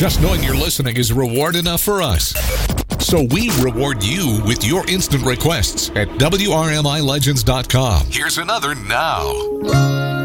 Just knowing you're listening is reward enough for us. So we reward you with your instant requests at WRMILegends.com. Here's another now.